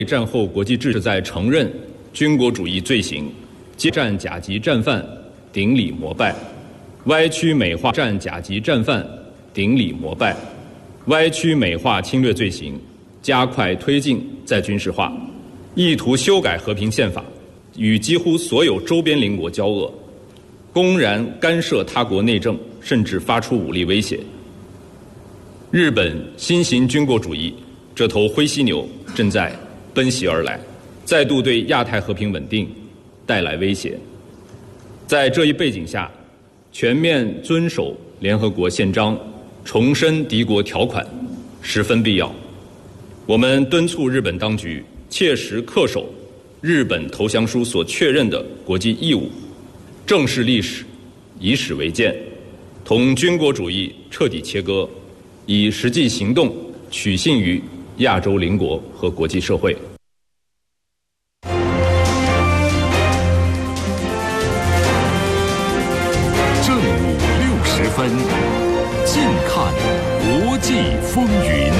战后国际秩序在承认军国主义罪行，接战甲级战犯顶礼膜拜，歪曲美化战甲级战犯顶礼膜拜，歪曲美化侵略罪行，加快推进再军事化，意图修改和平宪法，与几乎所有周边邻国交恶，公然干涉他国内政，甚至发出武力威胁。日本新型军国主义这头灰犀牛正在奔袭而来，再度对亚太和平稳定带来威胁。在这一背景下，全面遵守联合国宪章，重申敌国条款十分必要。我们敦促日本当局切实恪守日本投降书所确认的国际义务，正视历史，以史为鉴，同军国主义彻底切割，以实际行动取信于亚洲邻国和国际社会。 正午60分，近看国际风云。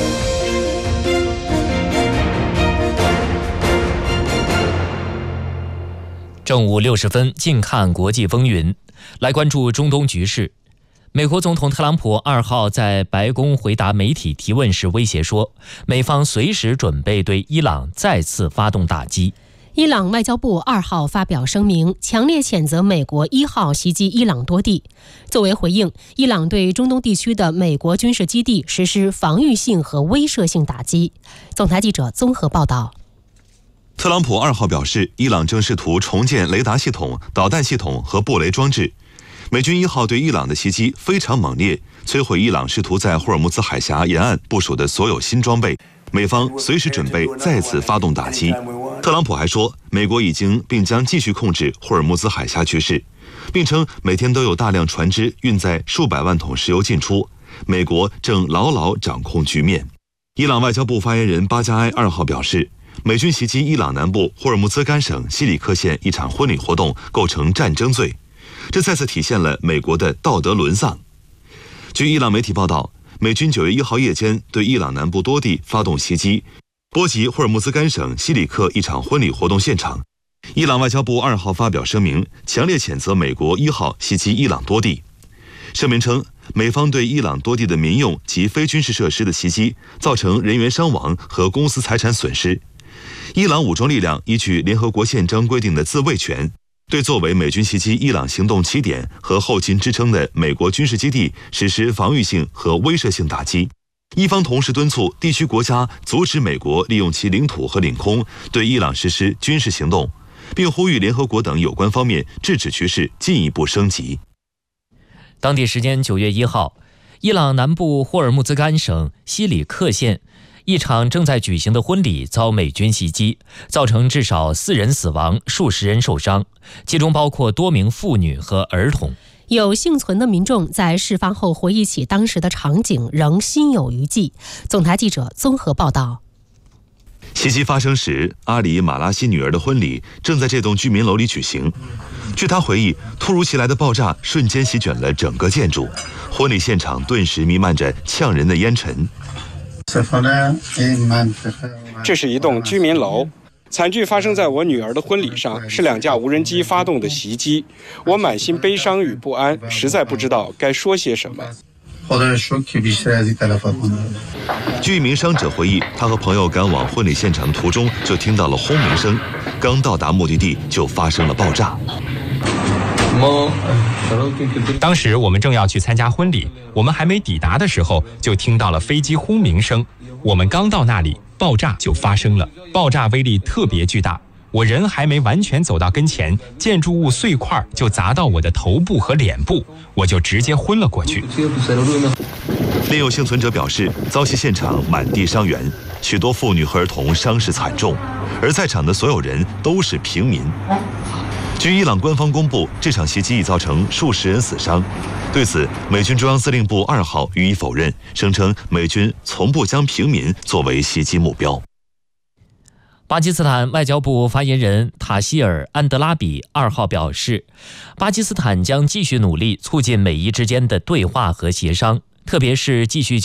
正午60分，近看国际风云。来关注中东局势。美国总统特朗普2号在白宫回答媒体提问时威胁说，美方随时准备对伊朗再次发动打击。 伊朗外交部2号发表声明，强烈谴责美国1号袭击伊朗多地。作为回应，伊朗对中东地区的美国军事基地实施防御性和威慑性打击。总台记者综合报道。 特朗普2号表示，伊朗正试图重建雷达系统、导弹系统和布雷装置。美军1号对伊朗的袭击非常猛烈，摧毁伊朗试图在霍尔木兹海峡沿岸部署的所有新装备。美方随时准备再次发动打击。特朗普还说，美国已经并将继续控制霍尔木兹海峡局势，并称每天都有大量船只运载数百万桶石油进出，美国正牢牢掌控局面。伊朗外交部发言人巴加埃2号表示，美军袭击伊朗南部霍尔木兹干省西里克县一场婚礼活动构成战争罪，这再次体现了美国的道德沦丧。据伊朗媒体报道，美军9月1号夜间对伊朗南部多地发动袭击，波及霍尔木兹干省西里克一场婚礼活动现场。伊朗外交部2号发表声明，强烈谴责美国1号袭击伊朗多地。声明称，美方对伊朗多地的民用及非军事设施的袭击，造成人员伤亡和公司财产损失。伊朗武装力量依据联合国宪章规定的自卫权，对作为美军袭击伊朗行动起点和后勤支撑的美国军事基地实施防御性和威慑性打击。伊方同时敦促地区国家阻止美国利用其领土和领空对伊朗实施军事行动，并呼吁联合国等有关方面制止局势进一步升级。 当地时间9月1号，伊朗南部霍尔木兹干省西里克县一场正在举行的婚礼遭美军袭击，造成至少4人死亡，数十人受伤，其中包括多名妇女和儿童。 有幸存的民众在事发后回忆起当时的场景，仍心有余悸。总台记者综合报道。 袭击发生时，阿里马拉西女儿的婚礼正在这栋居民楼里举行。据他回忆，突如其来的爆炸瞬间席卷了整个建筑，婚礼现场顿时弥漫着呛人的烟尘。 这是一栋居民楼，惨剧发生在我女儿的婚礼上，是2架无人机发动的袭击。我满心悲伤与不安，实在不知道该说些什么。 据一名伤者回忆，他和朋友赶往婚礼现场的途中就听到了轰鸣声，刚到达目的地就发生了爆炸。 当时我们正要去参加婚礼，我们还没抵达的时候就听到了飞机轰鸣声，我们刚到那里，爆炸就发生了，爆炸威力特别巨大，我人还没完全走到跟前，建筑物碎块就砸到我的头部和脸部，我就直接昏了过去。 另有幸存者表示，遭袭现场满地伤员，许多妇女和儿童伤势惨重，而在场的所有人都是平民。据伊朗官方公布，这场袭击已造成数十人死伤。对此，美军中央司令部2号予以否认，声称美军从不将平民作为袭击目标。 巴基斯坦外交部发言人塔希尔·安德拉比2号表示，巴基斯坦将继续努力促进美伊之间的对话和协商，特别是继续